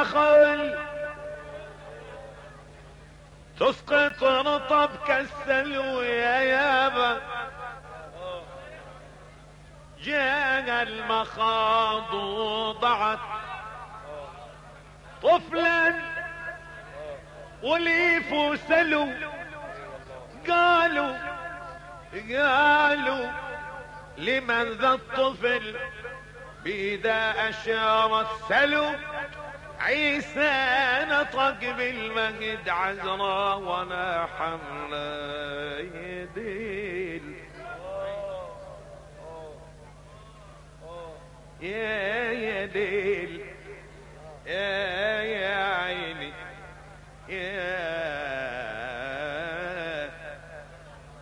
النخل تسقط رطب كالسلو يا يابا. جاء المخاض وضعت طفلا وليف وسلو. قالوا لمن ذا الطفل بإذا أشار السلو. عيسى نطق بالمهد عذرا ولا حمل يديل. يا يديل يا